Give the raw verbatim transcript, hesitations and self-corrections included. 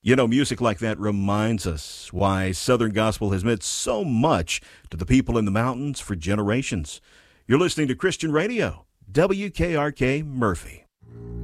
You know, music like that reminds us why Southern Gospel has meant so much to the people in the mountains for generations. You're listening to Christian Radio, W K R K Murphy.